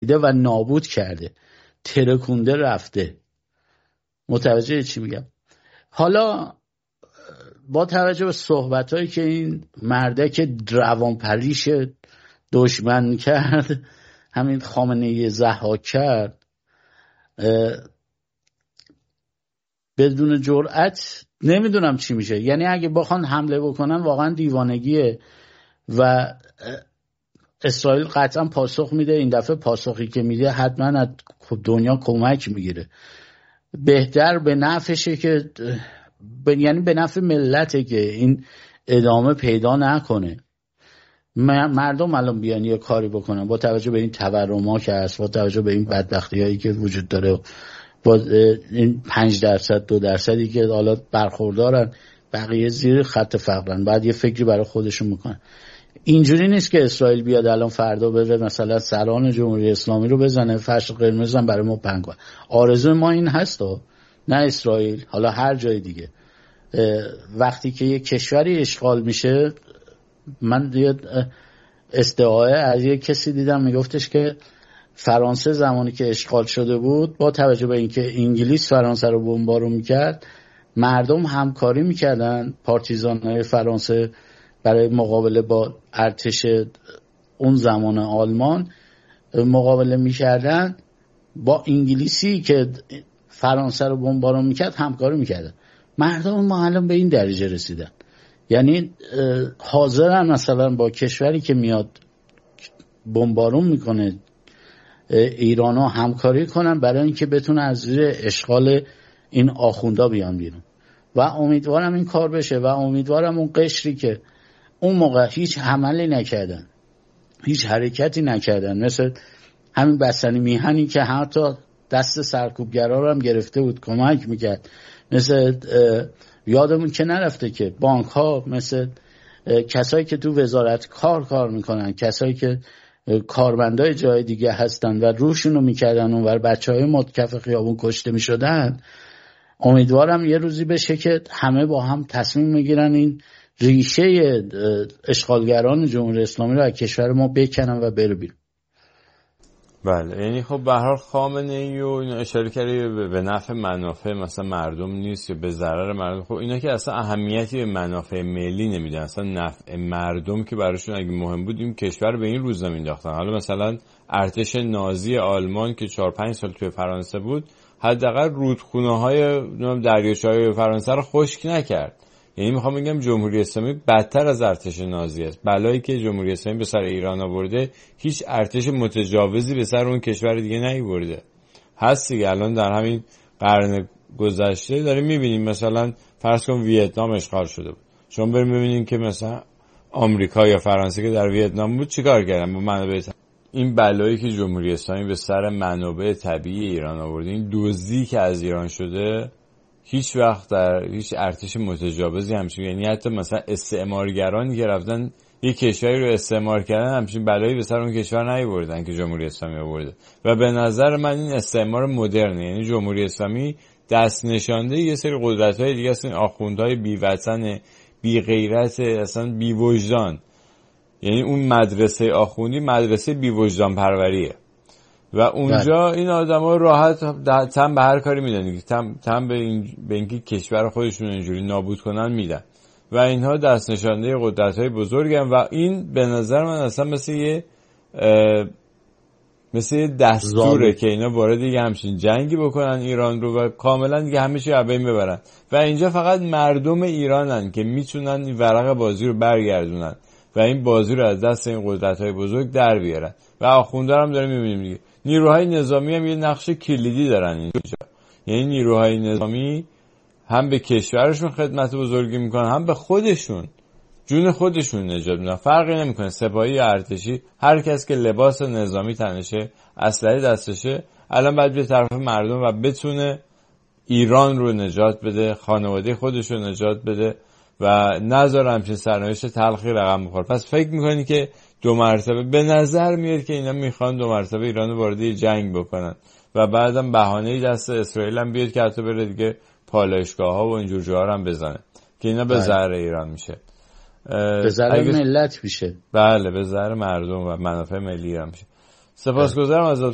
و نابود کرده، ترکونده رفته. متوجه چی میگم؟ حالا با توجه به صحبتایی که این مردک روانپریش دشمن کرد، همین خامنه‌ای ضحاک کرد، بدون جرأت نمیدونم چی میشه. یعنی اگه بخوان حمله بکنن واقعا دیوانگیه و اسرائیل قطعا پاسخ میده. این دفعه پاسخی که میده حتما از دنیا کمک میگیره. بهتر به نفعشه که یعنی به نفع ملته که این ادامه پیدا نکنه. مردم الان بیان یه کاری بکنن با توجه به این تورم‌ها که هست، با توجه به این بدبختی‌هایی که وجود داره، با این 5% 2% که حالا برخوردارن، بقیه زیر خط فقرن، بعد یه فکری برای خودشون میکنن. اینجوری نیست که اسرائیل بیاد الان فردا بره مثلا سران جمهوری اسلامی رو بزنه، فرش قرمز هم برای ما پهن کنه. آرزوی ما این هست نه اسرائیل، حالا هر جای دیگه. وقتی که یه کشوری اشغال میشه، من یه استعاره از یه کسی دیدم میگفتش که فرانسه زمانی که اشغال شده بود، با توجه به اینکه انگلیس فرانسه رو بمبارون میکرد، مردم همکاری میکردن، پارتیزان‌های فرانسه برای مقابله با ارتش اون زمان آلمان مقابله میکردن، با انگلیسی که فرانسه رو بمبارون میکرد همکاری میکردن. مردم ما الان به این درجه رسیدن، یعنی حاضرن مثلا با کشوری که میاد بمبارون میکنه ایرانو همکاری کنن برای اینکه بتونه از زیر اشغال این آخوندا بیان بیرون. و امیدوارم این کار بشه و امیدوارم اون قشری که اون موقع هیچ عملی نکردن، هیچ حرکتی نکردن، مثل همین بستنی میهنی که حتی دست سرکوبگرا رو هم گرفته بود کمک میکرد، مثل یادمون که نرفته که بانک ها، مثل کسایی که تو وزارت کار میکنن، کسایی که کارمندای جای دیگه هستن و روشونو میکردن اونور بچهای متکف خیابون کشته میشدن. امیدوارم یه روزی بشه که همه با هم تصمیم میگیرن این ریشه اشغالگران جمهوری اسلامی رو از کشور ما بکنن و بره بیرون. بله، یعنی خب به هر حال خامنه‌ای و اینا اشاره کرده به نفع منافع مثلا مردم نیست یا به ضرر مردم. خب اینا که اصلا اهمیتی به منافع ملی نمیدن، اصلا نفع مردم که براشون اگه مهم بود این کشور به این روز نمینداختن. حالا مثلا ارتش نازی آلمان که 4-5 سال توی فرانسه بود، حداقل رودخونه‌های دریاچه‌های فرانسه رو خشک نکرد. یعنی میخوام بگم جمهوری اسلامی بدتر از ارتش نازی است. بلایی که جمهوری اسلامی به سر ایران آورده هیچ ارتش متجاوزی به سر اون کشور دیگه نیاورده. هست دیگه. الان در همین قرن گذشته داریم میبینیم، مثلا فرض کن ویتنام اشغال شده بود، شما بریم ببینین که مثلا آمریکا یا فرانسه که در ویتنام بود چیکار کردن با منابع. این بلایی که جمهوری اسلامی به سر منابع طبیعی ایران آورده، این دزدی که از ایران شده، هیچ وقت در هیچ ارتش متجاوزی همچین، یعنی حتی مثلا استعمارگرانی که رفتن یک کشوری رو استعمار کردن همچین بلایی به سر اون کشور نیاوردن که جمهوری اسلامی آورده. و به نظر من این استعمار مدرنه، یعنی جمهوری اسلامی دست نشانده یه سری قدرت‌های دیگه هستن، آخوندهای بی‌وطن، بی غیرت، اصلا بی وجدان. یعنی اون مدرسه آخوندی مدرسه بی وجدان پروریه و اونجا این آدما راحت تم به هر کاری میدن دیگه، تم به اینکه کشور خودشون اینجوری نابود کنن میدن و اینها دست نشانده قدرت‌های بزرگن. و این به نظر من اصلا مثل یه دستوره که اینا وارد دیگه همچین جنگی بکنن ایران رو و کاملا دیگه همه چی از بین ببرن و اینجا فقط مردم ایرانن که میتونن این ورق بازی رو برگردونن و این بازی رو از دست این قدرت‌های بزرگ در بیارن. و آخوندار هم داریم میبینیم دیگه. نیروهای نظامی هم یه نقش کلیدی دارن اینجا. یعنی نیروهای نظامی هم به کشورشون خدمت بزرگی میکنن، هم به خودشون، جون خودشون نجات میدن. فرقی نمیکنه سپاهی یا ارتشی، هر کس که لباس نظامی تنشه، اسلحه دستشه، الان باید به طرف مردم و بتونه ایران رو نجات بده، خانواده خودش رو نجات بده و نذاره همچین سرنوشت تلخی رقم بخوره. پس فکر میکنی که دو مرتبه به نظر میاد که اینا میخوان دو مرتبه ایران رو وارد جنگ بکنن و بعدم بهانه‌ای دست اسرائیل هم بیاد که حتی بره دیگه پالایشگاه‌ها و اینجور جاها هم بزنه که اینا به ضرر ایران میشه، به ضرر ملت میشه. بله، به ضرر مردم و منافع ملی ایران میشه. سپاسگزارم از